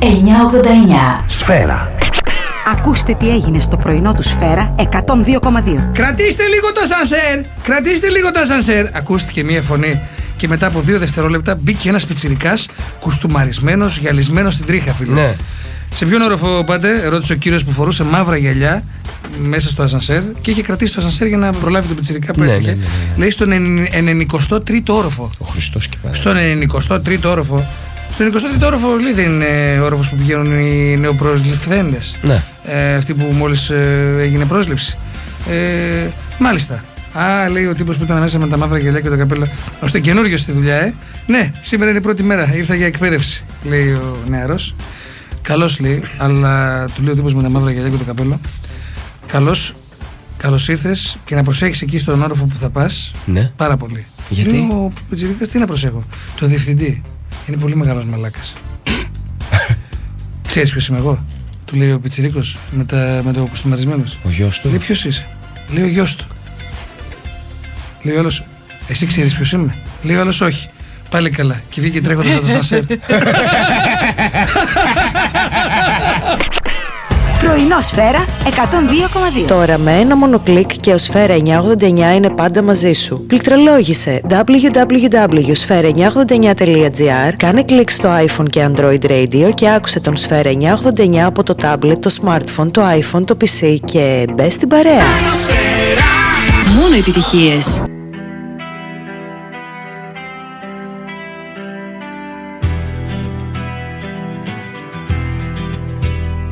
989. Σφαίρα. Ακούστε τι έγινε στο πρωινό του Σφαίρα 102,2. Κρατήστε λίγο τα σανσέρ! Κρατήστε λίγο τα σανσέρ! Ακούστηκε μία φωνή και μετά από 2 δευτερόλεπτα μπήκε ένας πιτσιρικάς κουστούμαρισμένος, γυαλισμένος στην τρίχα, φίλε. Ναι. Σε ποιον όροφο πάτε? Ρώτησε ο κύριος που φορούσε μαύρα γυαλιά μέσα στο ασανσέρ και είχε κρατήσει το ασανσέρ για να προλάβει τον πιτσιρικά που έφυγε. Ναι. Λέει στον 93ο όροφο. Ο Χριστός και πέρα. Στον 93ο όροφο. Στον 23ο όροφο λέει δεν είναι όροφος που πηγαίνουν οι νεοπροσληφθέντες. Ναι. Αυτοί που μόλις έγινε πρόσληψη. Μάλιστα. Λέει ο τύπος που ήταν μέσα με τα μαύρα γυαλιά και το καπέλο. Ώστε καινούριος στη δουλειά, Ναι, σήμερα είναι η πρώτη μέρα. Ήρθα για εκπαίδευση, λέει ο νεαρός. Καλώς, λέει, αλλά του λέει ο τύπος με τα μαύρα γυαλιά και το καπέλο. Καλώς ήρθες και να προσέχεις εκεί στον όροφο που θα πας. Ναι. Πάρα πολύ. Γιατί? Λέει ο πιτσιρίκας, τι να προσέχω? Το διευθυντή. Είναι πολύ μεγάλος μαλάκας. Ξέρεις ποιος είμαι εγώ? Του λέει ο πιτσιρίκος με το κουστούμαρισμένος. Ο γιος του. Λέει ποιος είσαι? Λέει ο γιος του. Λέει ο άλλος, εσύ ξέρεις ποιος είμαι? Λέει ο άλλος, όχι. Πάλι καλά. Και βγήκε τρέχοντας από το σανσέρ. Πρωινό Σφαίρα 102,2. Τώρα με ένα μόνο κλικ και ο Σφαίρα 989 είναι πάντα μαζί σου. Πληκτρολόγησε www.sfera989.gr, κάνε κλικ στο iPhone και Android Radio και άκουσε τον Σφαίρα 989 από το tablet, το smartphone, το iPhone, το PC και μπες στην παρέα. Μόνο επιτυχίες.